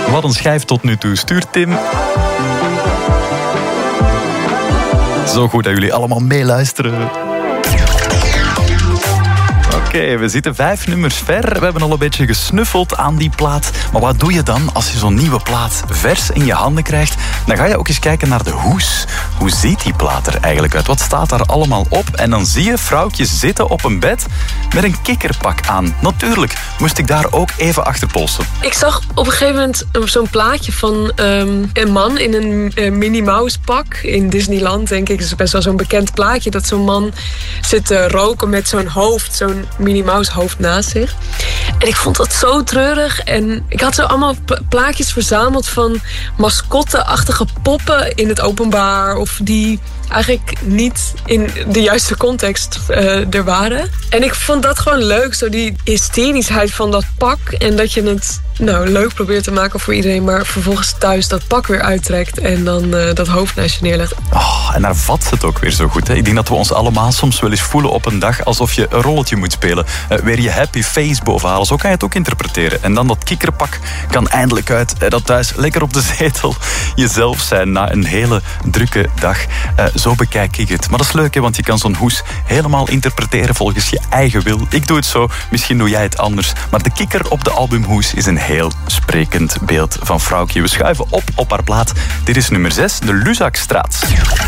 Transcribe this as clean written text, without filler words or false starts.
Wat een schijf tot nu toe. Stuurt Tim. Zo goed dat jullie allemaal meeluisteren. Oké, we zitten 5 nummers ver. We hebben al een beetje gesnuffeld aan die plaat. Maar wat doe je dan als je zo'n nieuwe plaat vers in je handen krijgt? Dan ga je ook eens kijken naar de hoes. Hoe ziet die plaat er eigenlijk uit? Wat staat daar allemaal op? En dan zie je vrouwtje zitten op een bed met een kikkerpak aan. Natuurlijk moest ik daar ook even achter polsen. Ik zag op een gegeven moment zo'n plaatje van een man in een Minnie Mouse pak in Disneyland, denk ik. Het is best wel zo'n bekend plaatje dat zo'n man zit te roken met zo'n hoofd, zo'n Minnie Mouse hoofd naast zich. En ik vond dat zo treurig. En ik had zo allemaal plaatjes verzameld van mascotte-achtige poppen in het openbaar. Of die eigenlijk niet in de juiste context er waren. En ik vond dat gewoon leuk. Zo die hysterischheid van dat pak. En dat je het leuk probeert te maken voor iedereen. Maar vervolgens thuis dat pak weer uittrekt. En dan dat hoofd naast je neerlegt. Oh, en daar vat het ook weer zo goed. Hè? Ik denk dat we ons allemaal soms wel eens voelen op een dag alsof je een rolletje moet spelen. Weer je happy face bovenhalen. Zo kan je het ook interpreteren. En dan dat kikkerpak kan eindelijk uit. Dat thuis lekker op de zetel jezelf zijn na een hele drukke dag. Zo bekijk ik het. Maar dat is leuk, hè, want je kan zo'n hoes helemaal interpreteren volgens je eigen wil. Ik doe het zo, misschien doe jij het anders. Maar de kikker op de albumhoes is een heel sprekend beeld van vrouwtje. We schuiven op haar plaat. Dit is nummer 6, de Luzakstraat.